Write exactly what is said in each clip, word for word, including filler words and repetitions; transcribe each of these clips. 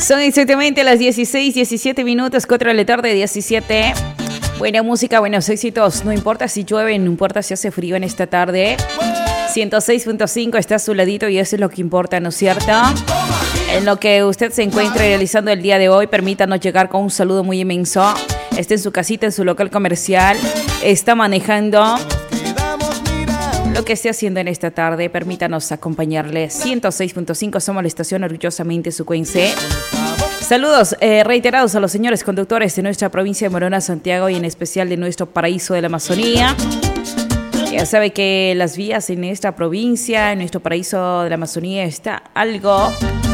Son exactamente las dieciséis, diecisiete minutos, cuatro de la tarde, diecisiete. Buena música, buenos éxitos. No importa si llueve, no importa si hace frío en esta tarde. ciento seis punto cinco está a su ladito y eso es lo que importa, ¿no es cierto? En lo que usted se encuentre realizando el día de hoy, permítanos llegar con un saludo muy inmenso. Esté en su casita, en su local comercial, está manejando. Lo que esté haciendo en esta tarde, permítanos acompañarle. ciento seis punto cinco, somos la estación orgullosamente sucuense. Saludos eh, reiterados a los señores conductores de nuestra provincia de Morona, Santiago y en especial de nuestro paraíso de la Amazonía. Ya sabe que las vías en esta provincia, en nuestro paraíso de la Amazonía, está algo...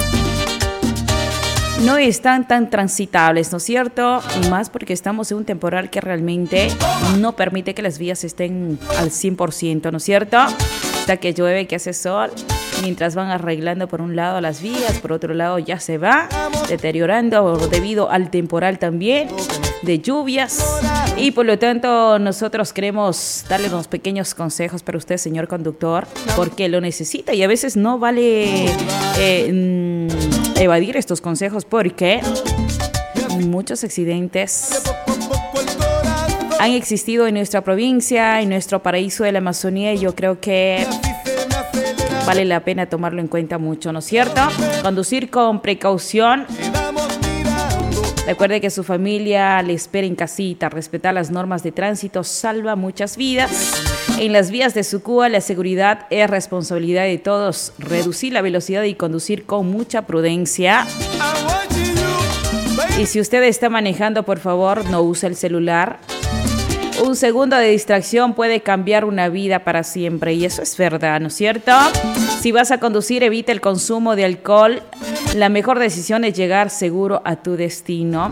no están tan transitables, ¿no es cierto? Y más porque estamos en un temporal que realmente no permite que las vías estén al cien por ciento, ¿no es cierto? Hasta que llueve, que hace sol, mientras van arreglando por un lado las vías, por otro lado ya se va deteriorando debido al temporal también de lluvias. Y por lo tanto nosotros queremos darle unos pequeños consejos para usted, señor conductor, porque lo necesita y a veces no vale eh, evadir estos consejos porque muchos accidentes han existido en nuestra provincia, en nuestro paraíso de la Amazonía, y yo creo que vale la pena tomarlo en cuenta mucho, ¿no es cierto? Conducir con precaución. Recuerde que su familia le espera en casita. Respetar las normas de tránsito salva muchas vidas. En las vías de Sucúa, la seguridad es responsabilidad de todos. Reducir la velocidad y conducir con mucha prudencia. Y si usted está manejando, por favor, no use el celular. Un segundo de distracción puede cambiar una vida para siempre, y eso es verdad, ¿no es cierto? Si vas a conducir, evita el consumo de alcohol. La mejor decisión es llegar seguro a tu destino.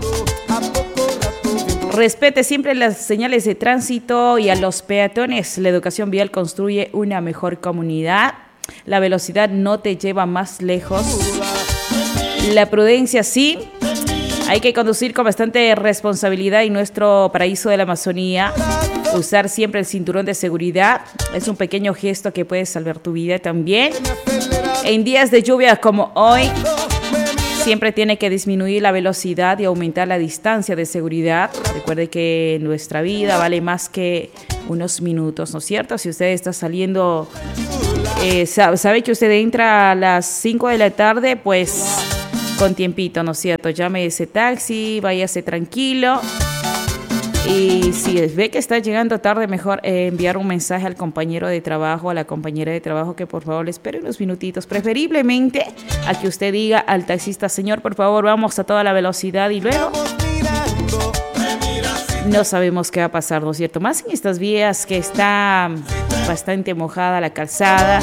Respete siempre las señales de tránsito y a los peatones. La educación vial construye una mejor comunidad. La velocidad no te lleva más lejos. La prudencia sí. Hay que conducir con bastante responsabilidad en nuestro paraíso de la Amazonía. Usar siempre el cinturón de seguridad es un pequeño gesto que puede salvar tu vida también. En días de lluvia como hoy, siempre tiene que disminuir la velocidad y aumentar la distancia de seguridad. Recuerde que nuestra vida vale más que unos minutos, ¿no es cierto? Si usted está saliendo, eh, sabe, sabe que usted entra a las cinco de la tarde, pues... con tiempito, ¿no es cierto? Llame ese taxi, váyase tranquilo. Y si ve que está llegando tarde, mejor eh, enviar un mensaje al compañero de trabajo, a la compañera de trabajo, que por favor le espere unos minutitos. Preferiblemente a que usted diga al taxista: señor, por favor, vamos a toda la velocidad, y luego no sabemos qué va a pasar, ¿no es cierto? Más en estas vías que está bastante mojada la calzada.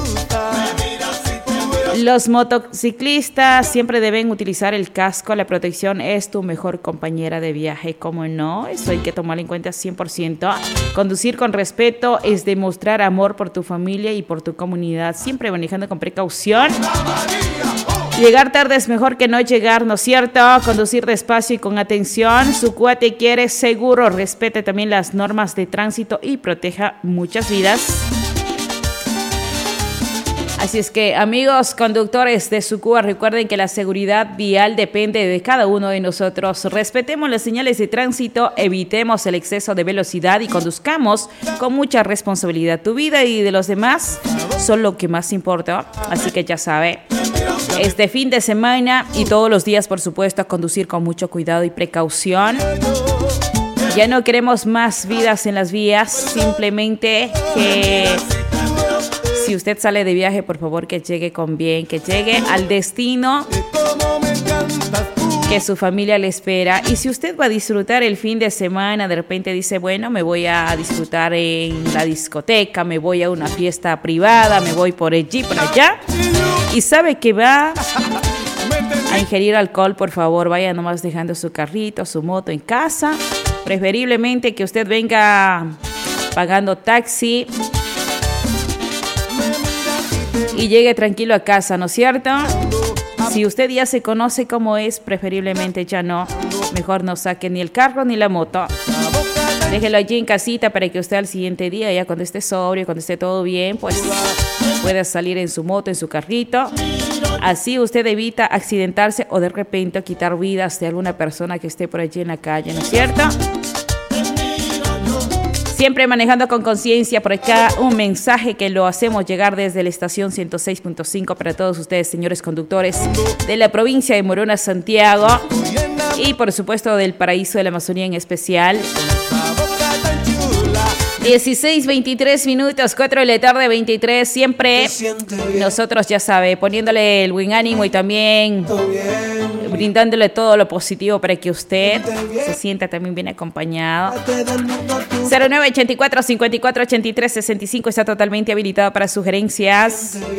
Los motociclistas siempre deben utilizar el casco. La protección es tu mejor compañera de viaje, ¿cómo no? Eso hay que tomarlo en cuenta cien por ciento. Conducir con respeto es demostrar amor por tu familia y por tu comunidad. Siempre manejando con precaución. Llegar tarde es mejor que no llegar, ¿no es cierto? Conducir despacio y con atención. Sucúa te quiere seguro. Respete también las normas de tránsito y proteja muchas vidas. Así es que, amigos conductores de Sucúa, recuerden que la seguridad vial depende de cada uno de nosotros. Respetemos las señales de tránsito, evitemos el exceso de velocidad y conduzcamos con mucha responsabilidad. Tu vida y de los demás son lo que más importa. Así que ya sabe, este fin de semana y todos los días, por supuesto, a conducir con mucho cuidado y precaución. Ya no queremos más vidas en las vías, simplemente que... si usted sale de viaje, por favor, que llegue con bien, que llegue al destino que su familia le espera. Y si usted va a disfrutar el fin de semana, de repente dice, bueno, me voy a disfrutar en la discoteca, me voy a una fiesta privada, me voy por allí, por allá, y sabe que va a ingerir alcohol, por favor, vaya nomás dejando su carrito, su moto en casa. Preferiblemente que usted venga pagando taxi y llegue tranquilo a casa, ¿no es cierto? Si usted ya se conoce cómo es, preferiblemente ya no. Mejor no saque ni el carro ni la moto. Déjelo allí en casita para que usted al siguiente día, ya cuando esté sobrio, cuando esté todo bien, pues pueda salir en su moto, en su carrito, Así usted evita accidentarse o de repente quitar vidas de alguna persona que esté por allí en la calle, ¿no es cierto? Siempre manejando con conciencia. Por acá un mensaje que lo hacemos llegar desde la estación ciento seis punto cinco para todos ustedes, señores conductores de la provincia de Morona, Santiago, y por supuesto del paraíso de la Amazonía en especial. dieciséis, veintitrés minutos, cuatro de la tarde, veintitrés. Siempre nosotros, ya sabe, poniéndole el buen ánimo y también brindándole todo lo positivo para que usted se sienta también bien acompañado. cero nueve ochenta y cuatro, cincuenta y cuatro, ochenta y tres, sesenta y cinco está totalmente habilitado para sugerencias.